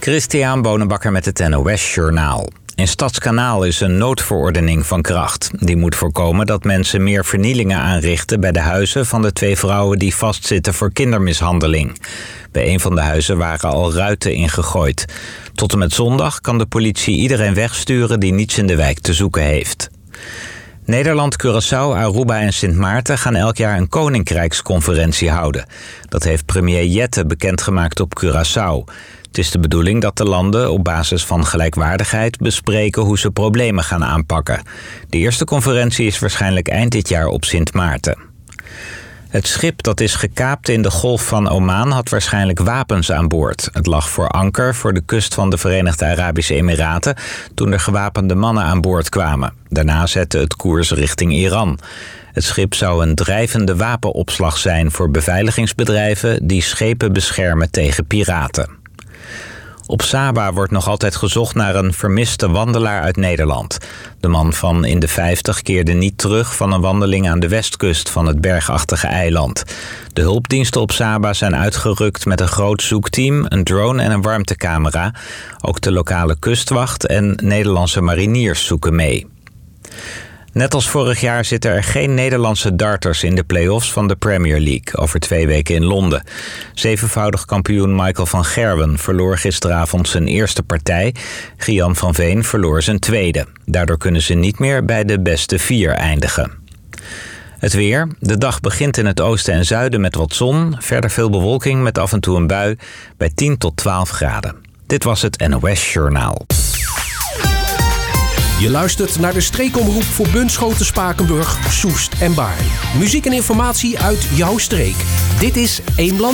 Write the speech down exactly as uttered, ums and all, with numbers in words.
Christian Bonenbakker met het N O S Journaal. In Stadskanaal is een noodverordening van kracht. Die moet voorkomen dat mensen meer vernielingen aanrichten bij de huizen van de twee vrouwen die vastzitten voor kindermishandeling. Bij een van de huizen waren al ruiten ingegooid. Tot en met zondag kan de politie iedereen wegsturen die niets in de wijk te zoeken heeft. Nederland, Curaçao, Aruba en Sint Maarten gaan elk jaar een koninkrijksconferentie houden. Dat heeft premier Jette bekendgemaakt op Curaçao. Het is de bedoeling dat de landen op basis van gelijkwaardigheid bespreken hoe ze problemen gaan aanpakken. De eerste conferentie is waarschijnlijk eind dit jaar op Sint Maarten. Het schip dat is gekaapt in de Golf van Oman had waarschijnlijk wapens aan boord. Het lag voor anker voor de kust van de Verenigde Arabische Emiraten toen er gewapende mannen aan boord kwamen. Daarna zette het koers richting Iran. Het schip zou een drijvende wapenopslag zijn voor beveiligingsbedrijven die schepen beschermen tegen piraten. Op Saba wordt nog altijd gezocht naar een vermiste wandelaar uit Nederland. De man van in de vijftig keerde niet terug van een wandeling aan de westkust van het bergachtige eiland. De hulpdiensten op Saba zijn uitgerukt met een groot zoekteam, een drone en een warmtecamera. Ook de lokale kustwacht en Nederlandse mariniers zoeken mee. Net als vorig jaar zitten er geen Nederlandse darters in de play-offs van de Premier League over twee weken in Londen. Zevenvoudig kampioen Michael van Gerwen verloor gisteravond zijn eerste partij. Gian van Veen verloor zijn tweede. Daardoor kunnen ze niet meer bij de beste vier eindigen. Het weer. De dag begint in het oosten en zuiden met wat zon. Verder veel bewolking met af en toe een bui bij tien tot twaalf graden. Dit was het N O S Journaal. Je luistert naar de streekomroep voor Bunschoten, Spakenburg, Soest en Baarn. Muziek en informatie uit jouw streek. Dit is Eemland.